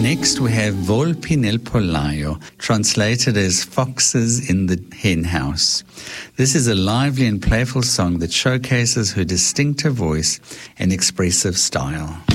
Next, we have Volpi nel pollaio, translated as Foxes in the Hen House. This is a lively and playful song that showcases her distinctive voice and expressive style.